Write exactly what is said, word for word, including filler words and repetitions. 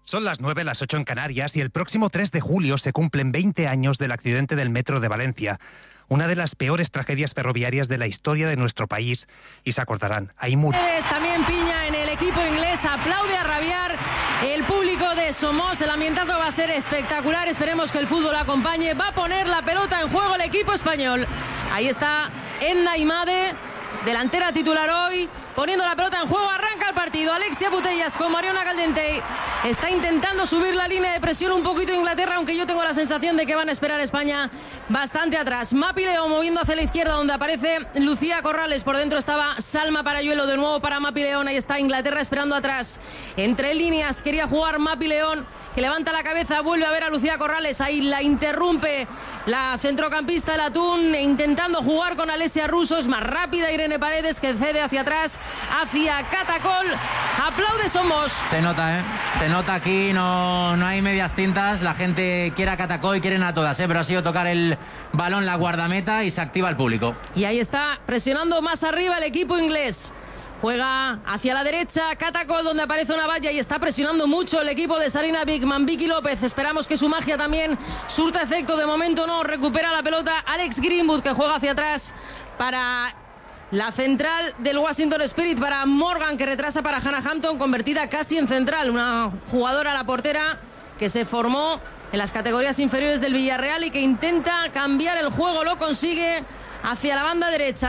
Son las nueve, las ocho en Canarias y el próximo tres de julio se cumplen veinte años del accidente del metro de Valencia. Una de las peores tragedias ferroviarias de la historia de nuestro país. Y se acordarán, ahí murió. También piña en el equipo inglés, aplaude a rabiar el público de Somos. El ambientazo va a ser espectacular, esperemos que el fútbol acompañe. Va a poner la pelota en juego el equipo español. Ahí está Edna Imade, delantera titular hoy, poniendo la pelota en juego. Arranca el partido. Alexia Putellas con Mariona Caldentey. Está intentando subir la línea de presión un poquito Inglaterra, aunque yo tengo la sensación de que van a esperar a España bastante atrás. Mapi León moviendo hacia la izquierda, donde aparece Lucía Corrales. Por dentro estaba Salma Parayuelo, de nuevo para Mapi León. Ahí está Inglaterra esperando atrás. Entre líneas quería jugar Mapi León, que levanta la cabeza, vuelve a ver a Lucía Corrales. Ahí la interrumpe la centrocampista del Atún, intentando jugar con Alessia Russo. Es más rápida Irene Paredes, que cede hacia atrás, hacia Catacol. Aplaude Somos. Se nota, ¿eh? Se nota aquí, no, no hay medias tintas. La gente quiere a Catacol y quieren a todas, ¿eh? Pero ha sido tocar el balón la guardameta y se activa el público. Y ahí está presionando más arriba el equipo inglés. Juega hacia la derecha Catacol, donde aparece una valla, y está presionando mucho el equipo de Sarina Bigman. Vicky López, esperamos que su magia también surta efecto. De momento no, recupera la pelota Alex Greenwood, que juega hacia atrás para la central del Washington Spirit, para Morgan, que retrasa para Hannah Hampton, convertida casi en central. Una jugadora, la portera, que se formó en las categorías inferiores del Villarreal y que intenta cambiar el juego, lo consigue hacia la banda derecha.